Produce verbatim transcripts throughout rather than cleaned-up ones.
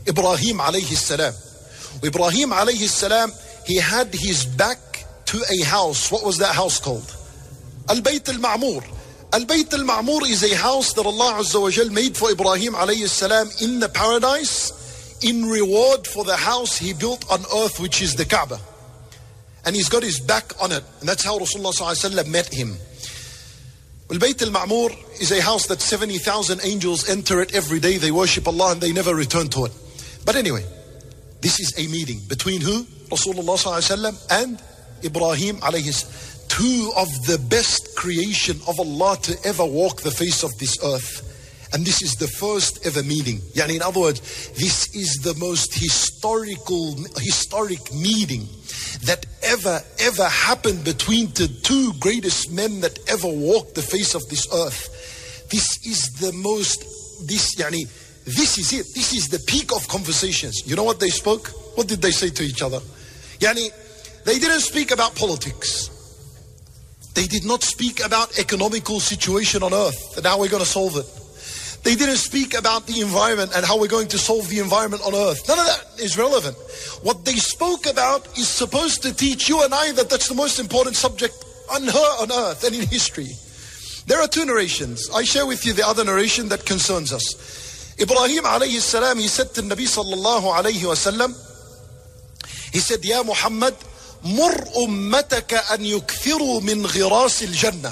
Ibrahim alayhi salam. Ibrahim alayhi salam, he had his back to a house. What was that house called? Al-Bayt al-Ma'mur. Al-Bayt al-Ma'mur is a house that Allah Azza wa Jal made for Ibrahim alayhi salam in the paradise in reward for the house he built on earth, which is the Kaaba. And he's got his back on it. And that's how Rasulullah sallallahu alaihi wasallam met him. Al-Bayt al-Ma'mur is a house that seventy thousand angels enter it every day. They worship Allah and they never return to it. But anyway, this is a meeting between who? Rasulullah sallallahu alaihi wasallam and Ibrahim alayhi salam. Two of the best creation of Allah to ever walk the face of this earth. And this is the first ever meeting. Yani in other words, this is the most historical, historic meeting that ever, ever happened between the two greatest men that ever walked the face of this earth. This is the most, this, yani, this is it. This is the peak of conversations. You know what they spoke? What did they say to each other? Yani, they didn't speak about politics. They did not speak about economical situation on earth and how we're going to solve it. They didn't speak about the environment and how we're going to solve the environment on earth. None of that is relevant. What they spoke about is supposed to teach you and I that that's the most important subject on her on earth and in history. There are two narrations. I share with you the other narration that concerns us. Ibrahim alayhi salam, he said to Nabi sallallahu alayhi wa sallam, he said, Ya Muhammad, مر أمتك أن يكثروا من غراس الجنة.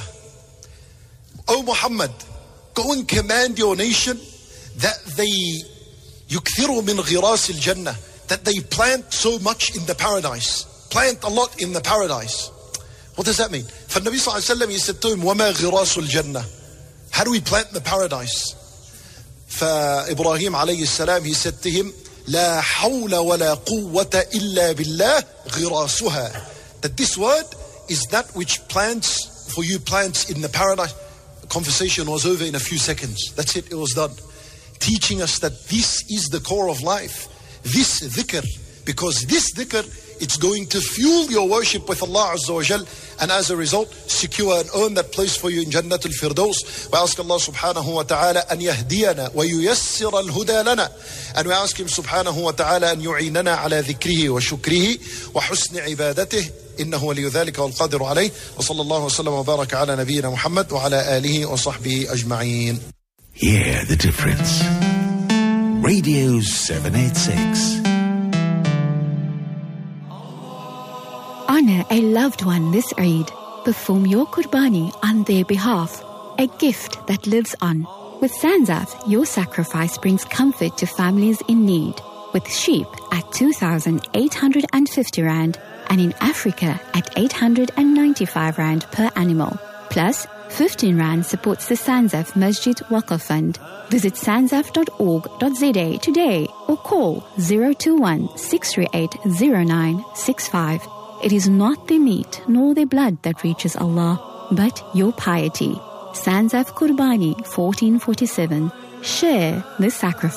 O Muhammad, go and command your nation that they يكثروا من غراس الجنة, that they plant so much in the paradise, plant a lot in the paradise. What does that mean? For Nabi sallallahu alaihi wasallam, he said to him, وما غراس الجنة? How do we plant in the paradise? For Ibrahim alayhi salam, he said to him, لا حول ولا قوة إلا بالله غراسها. That this word is that which plants for you plants in the paradise. The conversation was over in a few seconds. That's it, it was done. Teaching us that this is the core of life. This dhikr. Because this dhikr, it's going to fuel your worship with Allah Azza wa Jal, and as a result, secure and earn that place for you in Jannatul Firdaus. We ask Allah subhanahu wa ta'ala an yahdiyana wa yuyassir al-huda lana. And we ask Him subhanahu wa ta'ala an yu'inana ala dhikrihi wa shukrihi wa husni ibadatih. إنه ولي ذلك والقادر عليه. وصلى الله وسلم وبارك على نبينا محمد وعلى آله وصحبه أجمعين. Hear the difference. Radio seven eighty-six. Honor a loved one this Eid. Perform your Qurbani on their behalf. A gift that lives on. With Sanzaf, your sacrifice brings comfort to families in need. With sheep at two thousand eight hundred fifty rand and in Africa at eight hundred ninety-five rand per animal. Plus, fifteen rand supports the Sanzaf Masjid Waqf Fund. Visit sanzaf dot org dot z a today or call zero two one, six three eight, zero nine six five. It is not their meat nor their blood that reaches Allah, but your piety. Sanzaf Qurbani fourteen forty-seven. Share the sacrifice.